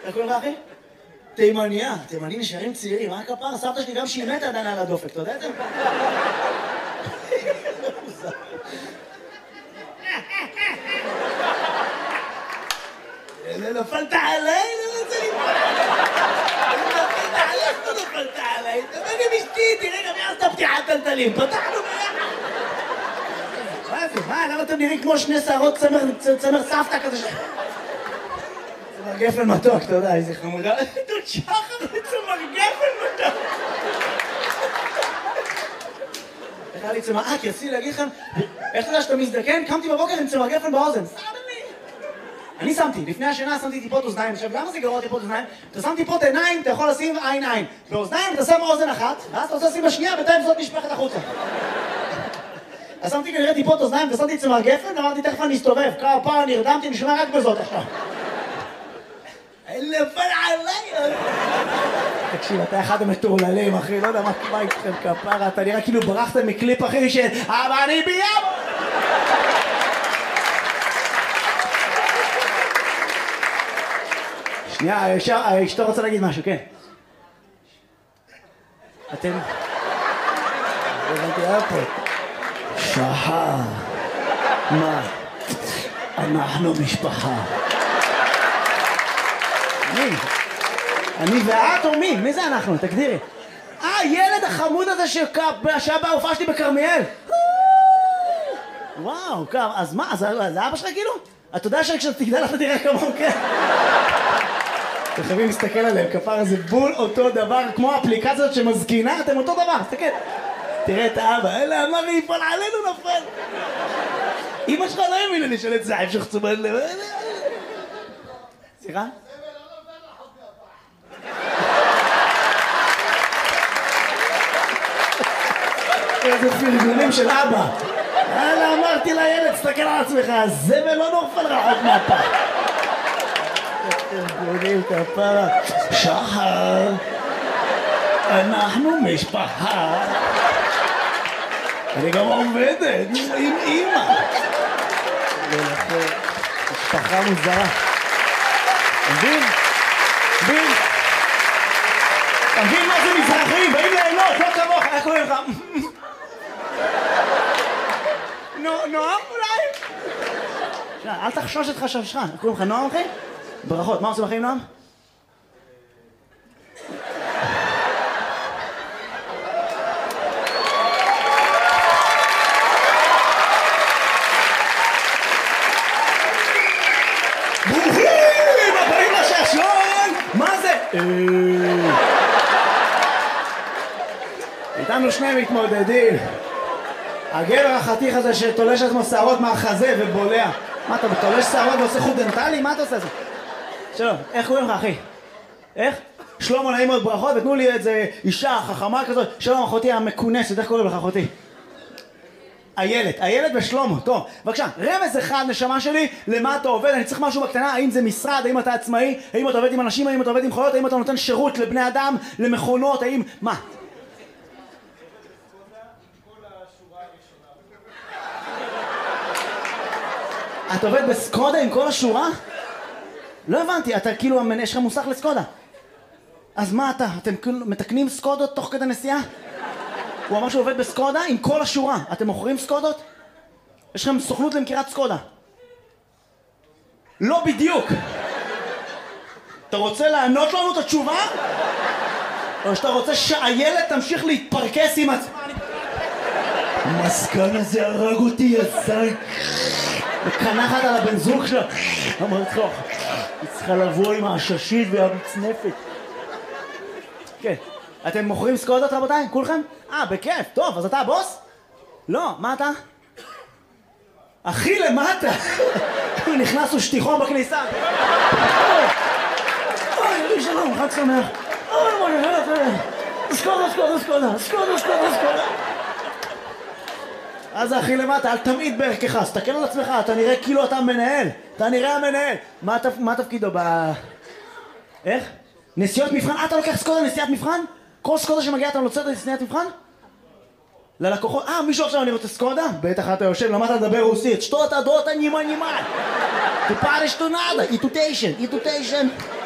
איך קוראים לך אחי? תימניה, תימנים נשארים צעירים, מה הכפר? סבתא שלי גם שהיא מתה עדיין על הדופק, אתה יודע את זה? נפלת עליי, לא רוצה לבוא. נפלת עליך, לא נפלת עליי. תבוא גם אשתי, תראה גם יעשת פתיחת טלטלים. פתחנו ביחד. מה זה? מה? למה אתם נראים כמו שני שערות צמר סבתא כזה ש... צמר גפן מתוק, אתה יודע, איזה חמודה. דוד שחר לצמר גפן מתוק. איך היה לי צמר... כי רציתי להגיד לכם, איך אתה יודע שאתה מזדקן? קמתי בבוקר עם צמר גפן באוזן. אני שמתי, לפני השינה שמתי טיפות אוזניים. עכשיו, למה זה גרוע טיפות אוזניים? אתה שם טיפות עיניים, אתה יכול לשים עין. באוזניים אתה שם אוזן אחת, ואז אתה רוצה לשים בשנייה, בינתיים זאת נשפכת החוצה. אז שמתי כנראה טיפות אוזניים, ושמתי צמר גפן, אמרתי, תכף אני אסתובב. כפרה נרדמתי, נשמע רק בזאת עכשיו. נפל עליי! תקשיב, אתה אחד המטורללים, אחי, לא יודע מה איתכם כפרה, אתה נראה כאילו ברחתם מקליפ, אחי, של אבל אני ביאבו! שנייה, אשתו רוצה להגיד משהו, כן. אתם... הבנתי, היה פה. שחר. מה? אנחנו משפחה. מי? אני ואת או מי? מי זה אנחנו? תגדירי. ילד החמוד הזה שהיה בהופעה שלי בכרמיאל. וואו, אז מה? זה אבא שלך כאילו? אתה יודע שכשאתה תגדל אתה תראה כמוהו, כן? אתם חייבים להסתכל עליהם, כפר זה בול אותו דבר, כמו האפליקציות שמזקינה, אתם אותו דבר, תסתכל. תראה את האבא, אלה אמר לי, יפול עלינו נפל. אמא שלך לא האמינה לי של את זה, המשך צומת לב. סליחה? איזה פרגונים של אבא. אלה אמרתי לילד, תסתכל על עצמך, הזבל לא נופל רחוק מהפח. פרגונים כפרה. שחר, אנחנו משפחה. אני גם עובדת עם אמא. משפחה מוזרה. מבין? מבין מה זה מזרחים? באים ליהנות, לא כמוך. איך קוראים לך? נועם אולי? אל תחשוש את חשבשך. איך קוראים לך נועם אחי? ברכות. מה עושים בחיים נועם? ברוכים הבאים לשעשועון! מה זה? איתנו שני מתמודדים. הגבר החתיך הזה שתולש עצמו שערות מהחזה ובולע. מה אתה תולש שערות ועושה חוט דנטלי? מה אתה עושה זה? שלום, איך קוראים לך אחי? איך? שלמה, נעים מאוד, ברכות, ותנו לי איזה אישה חכמה כזאת. שלום אחותי המכונסת, איך קוראים לך אחותי? איילת ושלמה, טוב, בבקשה, רמז אחד נשמה שלי, למה אתה עובד? אני צריך משהו בקטנה, האם זה משרד, האם אתה עצמאי, האם אתה עובד עם אנשים, האם אתה עובד עם חיות, האם אתה נותן שירות לבני אדם, למכונות, האם... מה? אתה עובד בסקודה עם כל השורה? לא הבנתי, אתה כאילו, יש לך מוסך לסקודה. אז מה אתה? אתם מתקנים סקודות תוך כדי נסיעה? הוא אמר שהוא עובד בסקודה עם כל השורה. אתם מוכרים סקודות? יש לכם סוכנות למכירת סקודה. לא בדיוק. אתה רוצה לענות לנו את התשובה? או שאתה רוצה שהילד תמשיך להתפרקס עם עצמה? המסכן הזה הרג אותי, יזי. וקנחת על הבן זוג שלה. אמרת לו, היא צריכה לבוא עם העששית והמצנפת. כן. אתם מוכרים סקודות רבותיי? כולכם? בכיף. טוב, אז אתה הבוס? לא, מה אתה? הכי למטה. הוא נכנס ושטיחון בכניסה. אוי, שלום, חג שמח. אוי, סקודה. אז הכי למטה, אל תמיד בערכך, תסתכל על עצמך, אתה נראה כאילו אתה מנהל. אתה נראה המנהל. מה תפקידו איך? נסיעות מבחן? אתה לוקח סקודה נסיעת מבחן? כל סקודה שמגיעה אתה נוצאת לנסיעת מבחן? ללקוחות? מישהו עכשיו אני רוצה סקודה? בטח אתה יושב, למדת לדבר רוסית. שטות הדות הנימה. Tu pare što nada, i tutation.